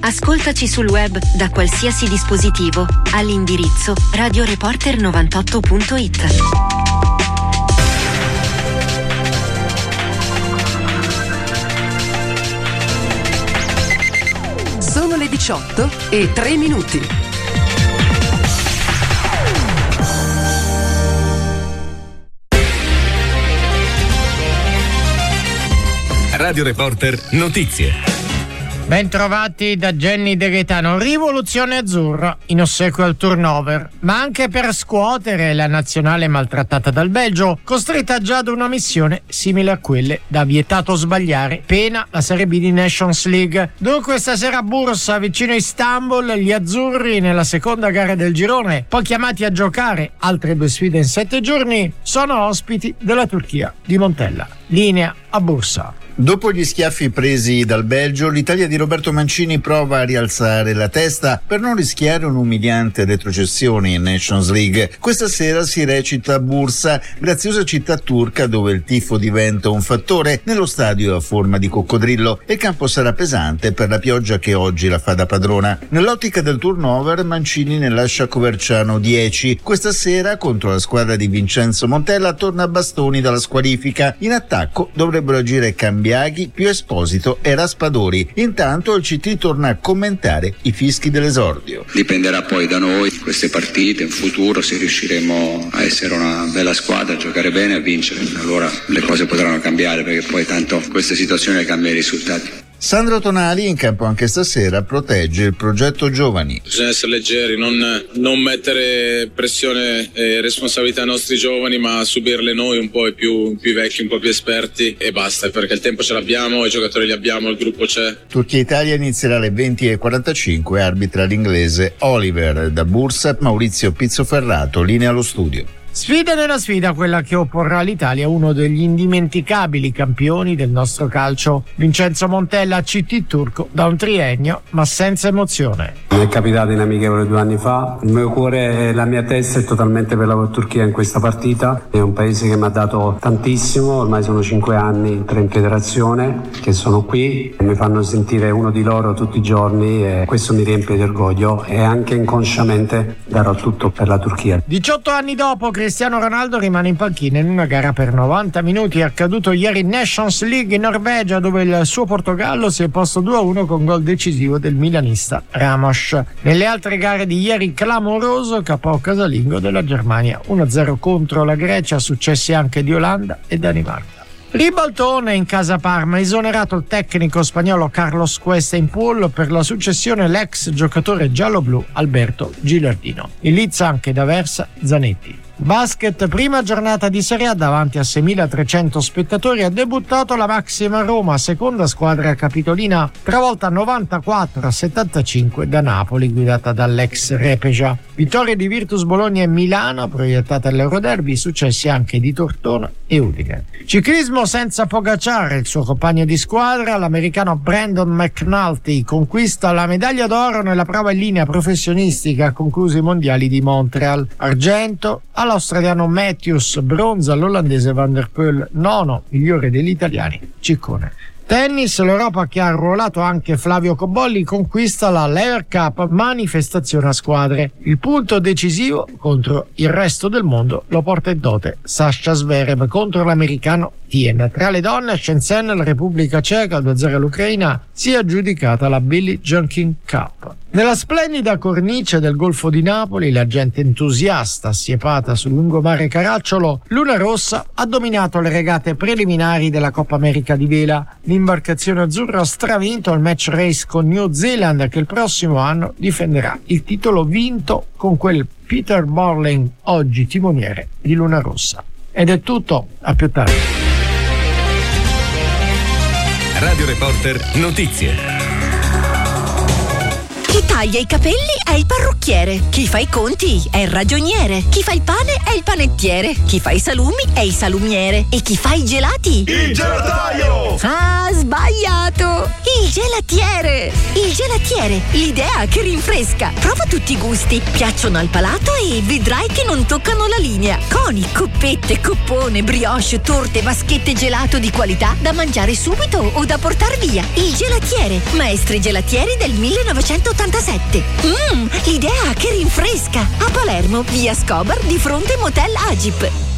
Ascoltaci sul web da qualsiasi dispositivo all'indirizzo radioreporter98.it. Sono le 18:03. Radio Reporter Notizie. Bentrovati da Jenny De Gaetano. Rivoluzione azzurra in ossequio al turnover, ma anche per scuotere la nazionale maltrattata dal Belgio, costretta già ad una missione simile a quelle da vietato sbagliare, pena la Serie B di Nations League. Dunque stasera a Bursa, vicino a Istanbul, gli azzurri nella seconda gara del girone, poi chiamati a giocare altre 2 sfide in 7 giorni, sono ospiti della Turchia di Montella. Linea a Bursa. Dopo gli schiaffi presi dal Belgio, l'Italia di Roberto Mancini prova a rialzare la testa per non rischiare un'umiliante retrocessione in Nations League. Questa sera si recita a Bursa, graziosa città turca dove il tifo diventa un fattore, nello stadio a forma di coccodrillo, e il campo sarà pesante per la pioggia che oggi la fa da padrona. Nell'ottica del turnover, Mancini ne lascia Coverciano 10. Questa sera, contro la squadra di Vincenzo Montella, torna a bastoni dalla squalifica. In attacco dovrebbero agire Cambiaghi, più Esposito e Raspadori. Intanto il CT torna a commentare i fischi dell'esordio. Dipenderà poi da noi queste partite in futuro, se riusciremo a essere una bella squadra, a giocare bene, a vincere, allora le cose potranno cambiare, perché poi tanto queste situazioni cambiano i risultati. Sandro Tonali, in campo anche stasera, protegge il progetto giovani. Bisogna essere leggeri, non mettere pressione e responsabilità ai nostri giovani, ma subirle noi, un po' i più vecchi, un po' più esperti, e basta, perché il tempo ce l'abbiamo, i giocatori li abbiamo, il gruppo c'è. Turchia-Italia inizierà alle 20:45, arbitra l'inglese Oliver. Da Bursa, Maurizio Pizzoferrato, linea allo studio. Sfida nella sfida, quella che opporrà l'Italia a uno degli indimenticabili campioni del nostro calcio, Vincenzo Montella, CT turco da un triennio, ma senza emozione. Mi è capitato in amichevole 2 anni fa, il mio cuore e la mia testa è totalmente per la Turchia in questa partita. È un paese che mi ha dato tantissimo, ormai sono 5 anni, 3 in federazione, che sono qui e mi fanno sentire uno di loro tutti i giorni, e questo mi riempie di orgoglio, e anche inconsciamente darò tutto per la Turchia. 18 anni dopo, Cristiano Ronaldo rimane in panchina in una gara per 90 minuti. È accaduto ieri in Nations League in Norvegia, dove il suo Portogallo si è posto 2-1 con gol decisivo del milanista Ramos. Nelle altre gare di ieri, clamoroso KO casalingo della Germania 1-0 contro la Grecia, successi anche di Olanda e Danimarca. Ribaltone in casa Parma, esonerato il tecnico spagnolo Carlos Cuesta in pool per la successione l'ex giocatore giallo-blu Alberto Gilardino. In lizza anche D'Aversa Zanetti. Basket, prima giornata di Serie A davanti a 6.300 spettatori, ha debuttato la Maxima Roma, seconda squadra capitolina, travolta 94-75 da Napoli, guidata dall'ex Repeja. Vittorie di Virtus Bologna e Milano, proiettate all'Euroderby, successi anche di Tortona e Udine. Ciclismo senza Pogacar, il suo compagno di squadra, l'americano Brandon McNulty, conquista la medaglia d'oro nella prova in linea professionistica, conclusi i mondiali di Montreal. Argento all'australiano Matthews, bronzo all'olandese Van der Poel, nono migliore degli italiani Ciccone. Tennis, l'Europa che ha arruolato anche Flavio Cobolli conquista la Lever Cup, manifestazione a squadre. Il punto decisivo contro il resto del mondo lo porta in dote Sasha Zverev contro l'americano Tien. Tra le donne, Shenzhen, la Repubblica Ceca, 2-0 all'Ucraina, si è aggiudicata la Billie Jean King Cup. Nella splendida cornice del Golfo di Napoli, la gente entusiasta assiepata sul lungomare Caracciolo, Luna Rossa ha dominato le regate preliminari della Coppa America di vela. L'imbarcazione azzurra ha stravinto il match race con New Zealand, che il prossimo anno difenderà il titolo vinto con quel Peter Borling, oggi timoniere di Luna Rossa. Ed è tutto, a più tardi. Radio Reporter Notizie. Chi taglia i capelli è il parrucchiere, chi fa i conti è il ragioniere, chi fa il pane è il panettiere, chi fa i salumi è il salumiere e chi fa i gelati? Il gelataio! Ah, sbagliato! Il gelatiere gelatiere! Il gelatiere, l'idea che rinfresca. Prova tutti i gusti, piacciono al palato e vedrai che non toccano la linea. Coni, coppette, coppone, brioche, torte, vaschette gelato di qualità da mangiare subito o da portar via. Il gelatiere, maestri gelatieri del 1987. L'idea che rinfresca. A Palermo, via Scobar, di fronte Motel Agip.